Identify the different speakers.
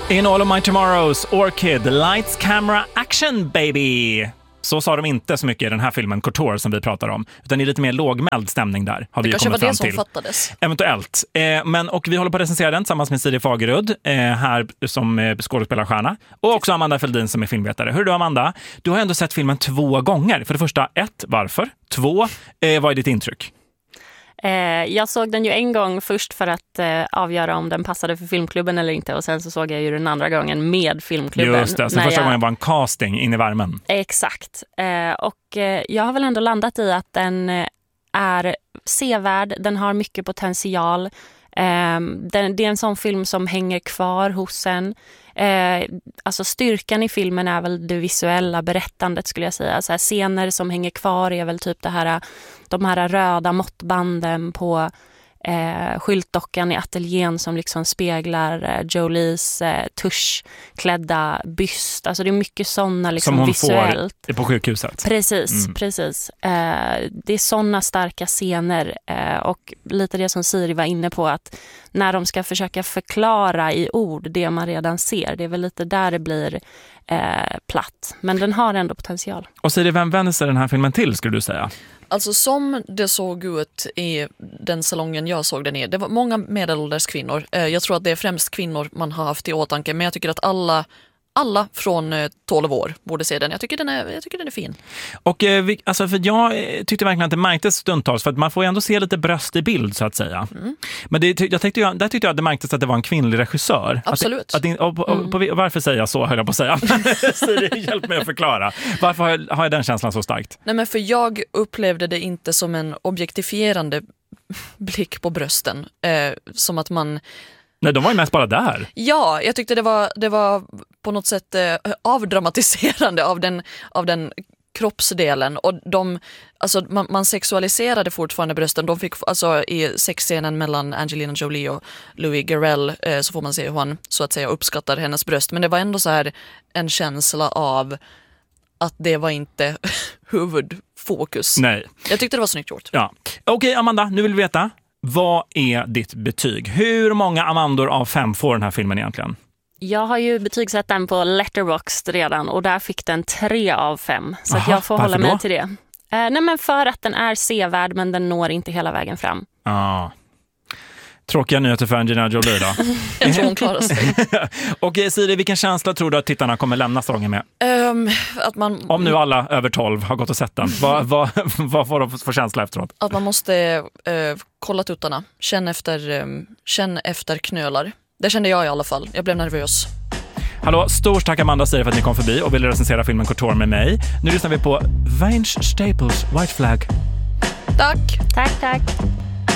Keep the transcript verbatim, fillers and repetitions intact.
Speaker 1: In All of My Tomorrows, Orchid, Lights, Camera, Action, baby! Så sa de inte så mycket i den här filmen Couture som vi pratar om, utan det är lite mer lågmäld stämning där. Har
Speaker 2: det
Speaker 1: vi
Speaker 2: kanske
Speaker 1: kommit
Speaker 2: var
Speaker 1: fram
Speaker 2: det som
Speaker 1: till.
Speaker 2: fattades.
Speaker 1: Eventuellt. Eh, men, och vi håller på att recensera den tillsammans med Siri Fagerud eh, här som eh, skådespelarstjärna. Och också Amanda Feldin som är filmvetare. Hur är du, Amanda? Du har ändå sett filmen två gånger. För det första, ett, varför? Två, eh, vad är ditt intryck?
Speaker 3: Jag såg den ju en gång först för att eh, avgöra om den passade för filmklubben eller inte. Och sen så såg jag ju den andra gången med filmklubben.
Speaker 1: Just det, sen första
Speaker 3: jag...
Speaker 1: gången var en casting in i värmen.
Speaker 3: Exakt. Eh, och eh, jag har väl ändå landat i att den eh, är sevärd. Den har mycket potential. Eh, den, det är en sån film som hänger kvar hos en. Eh, alltså styrkan i filmen är väl det visuella berättandet, skulle jag säga. Så här, scener som hänger kvar är väl typ det här, de här röda måttbanden på eh, skyltdockan i ateljén som liksom speglar eh, Jolies eh, tuschklädda byst. Alltså det är mycket sådana liksom
Speaker 1: som hon
Speaker 3: visuellt.
Speaker 1: Får på sjukhuset.
Speaker 3: Precis,
Speaker 1: Mm.
Speaker 3: precis. Eh, det är sådana starka scener eh, och lite det som Siri var inne på, att när de ska försöka förklara i ord det man redan ser, det är väl lite där det blir eh, platt. Men den har ändå potential.
Speaker 1: Och Siri, vem vänder sig den här filmen till, skulle du säga?
Speaker 2: Alltså som det såg ut i den salongen jag såg den i, det var många medelålders kvinnor. Jag tror att det är främst kvinnor man har haft i åtanke, men jag tycker att alla alla från tolv år borde se den. Jag tycker den är, jag tycker den är fin.
Speaker 1: Och eh, vi, alltså för jag tyckte verkligen att det märktes stundtals, för att man får ju ändå se lite bröst i bild, så att säga. Mm. Men det, jag tyckte jag, där tyckte jag att det märktes att det var en kvinnlig regissör.
Speaker 2: Absolut.
Speaker 1: Att det, att det, och, och, mm. på, varför säger jag så, höll jag på att säga. Siri, hjälp mig att förklara. Varför har jag, har jag den känslan så starkt?
Speaker 2: Nej, men för jag upplevde det inte som en objektifierande blick på brösten. Eh, som att man...
Speaker 1: Nej, de var ju mest bara där.
Speaker 2: Ja, jag tyckte det var, det var på något sätt eh, avdramatiserande av den, av den kroppsdelen. Och de, alltså, man, man sexualiserade fortfarande brösten. De fick, alltså, i sexscenen mellan Angelina Jolie och Louis Garrel eh, så får man se hur han så att säga uppskattar hennes bröst. Men det var ändå så här en känsla av att det var inte huvudfokus.
Speaker 1: Nej.
Speaker 2: Jag tyckte det var snyggt gjort.
Speaker 1: Ja. Okej, Amanda, nu vill vi veta. Vad är ditt betyg? Hur många Amandor av fem får den här filmen egentligen?
Speaker 3: Jag har ju betygsatt den på Letterboxd redan och där fick den tre av fem. Så
Speaker 1: Aha,
Speaker 3: att jag får hålla
Speaker 1: då?
Speaker 3: mig till det. Eh, nej men för att den är sevärd men den når inte hela vägen fram.
Speaker 1: Ja. Tråkiga nyheter för Angelina Jolie då.
Speaker 2: Jag tror hon klarar sig.
Speaker 1: Och Siri, vilken känsla tror du att tittarna kommer lämna salongen med?
Speaker 2: Um, att man,
Speaker 1: Om nu alla över tolv har gått och sett den, vad, vad, vad får de för känsla efteråt?
Speaker 2: Att man måste uh, kolla tuttarna, känn efter, um, känn efter knölar. Det kände jag i alla fall, jag blev nervös.
Speaker 1: Hallå, stort tack Amanda och Siri för att ni kom förbi och ville recensera filmen Couture med mig. Nu lyssnar vi på Vince Staples White Flag.
Speaker 2: Tack.
Speaker 3: Tack, tack.